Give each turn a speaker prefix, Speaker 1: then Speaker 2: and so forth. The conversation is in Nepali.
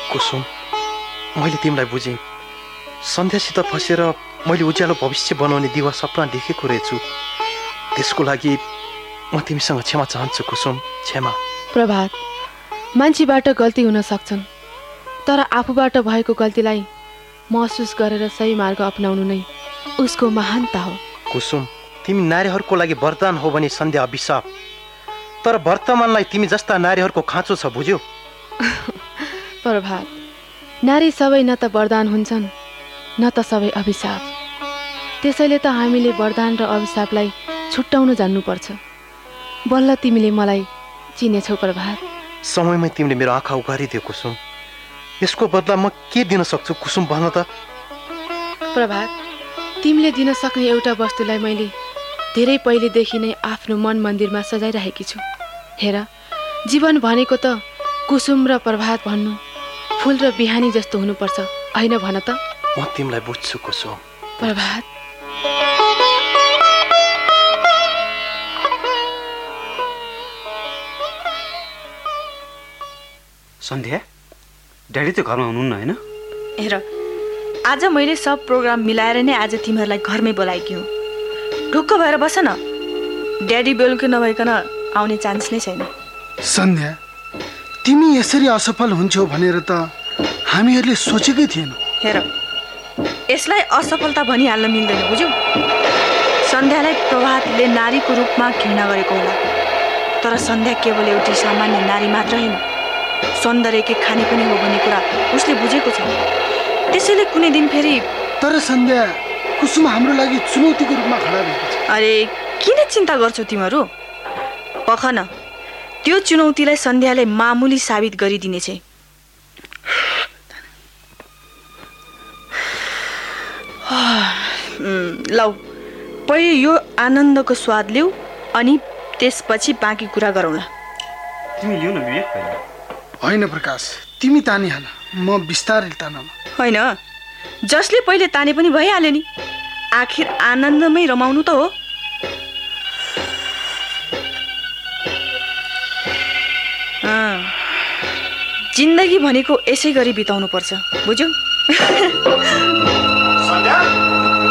Speaker 1: कुसुम, मैले तिमीलाई बुझेँ। सन्ध्यासित फसेर मैले उज्यालो भविष्य बनाउने दिवा सपना देखेको रहेछु। त्यसको लागि म तिमीसँग क्षमा चाहन्छु कुसुम, क्षमा।
Speaker 2: प्रभात, मान्छेबाट गल्ती हुन सक्छन्, तर आफूबाट भएको गल्तीलाई महसुस गरेर सही मार्ग अपनाउनु नै उसको महानता हो।
Speaker 1: कुसुम, तिमी नारीहरूको लागि वरदान हो भने सन्ध्या अभिशाप। तर वर्तमानलाई तिमी जस्ता नारीहरूको खाँचो छ, बुझ्यौ?
Speaker 2: प्रभात, नारी सबै न त वरदान हुन्छन् न त सबै अभिशाप। त्यसैले त हामीले वरदान र अभिशापलाई छुट्याउन जान्नुपर्छ। बल्ल तिमीले मलाई चिनेछौ प्रभात।
Speaker 1: समयमै तिमीले मेरो आँखा उघारिदियो कुसुम। यसको बदला म के दिन सक्छु कुसुम, भन त?
Speaker 2: प्रभात, तिमीले दिन सक्ने एउटा वस्तुलाई मैले धेरै पहिलेदेखि नै आफ्नो मन मन्दिरमा सजाइरहेकी छु। हेर, जीवन भनेको त कुसुम र प्रभात भन्नु फुल र बिहानी जस्तो हुनुपर्छ, होइन भन त?
Speaker 1: म तिमीलाई बुझ्छु कुसुम।
Speaker 2: प्रभात,
Speaker 3: सन्ध्या, ड्याडी त घरमा हुनुहुन्न होइन?
Speaker 4: हेर, आज मैले सब प्रोग्राम मिलाएर नै आज तिमीहरूलाई घरमै बोलाएकी हुँ। ढुक्क भएर बस न। ड्याडी बेलुकी नभइकन आउने चान्स नै छैन।
Speaker 5: सन्ध्या, तिमी यसरी असफल हुन्छौ भनेर त हामीहरूले सोचेकै थिएनौँ।
Speaker 4: हेर, यसलाई असफलता भनिहाल्न मिल्दैन, बुझ्यौ? सन्ध्यालाई प्रभातले नारीको रूपमा घृणा गरेको होला, तर सन्ध्या केवल एउटी सामान्य नारी मात्र होइन, सौन्दर्यकी खानी पनि हो भन्ने कुरा उसले बुझेको छ। त्यसैले कुनै दिन फेरि।
Speaker 5: तर सन्ध्या, कुसुम हाम्रो लागि चुनौतीको रूपमा खडा भएको छ।
Speaker 4: अरे किन चिन्ता गर्छौ तिमीहरू? पख न, त्यो चुनौतीलाई सन्ध्याले मामुली साबित गरिदिनेछ। लौ, पहिले यो आनन्दको स्वाद लिऊ, अनि त्यसपछि बाँकी कुरा गरौँला।
Speaker 3: तिमी लिऊ न विवेक।
Speaker 5: होइन प्रकाश, तिमी तानिहाल, म बिस्तारै तानम।
Speaker 4: होइन, जसले पहिले ताने पनि भइहाल्यो नि। आखिर आनन्दमै रमाउनु त हो। जिन्दगी भनेको यसै गरी बिताउनु पर्छ, बुझ्यौ?
Speaker 1: सन्ध्या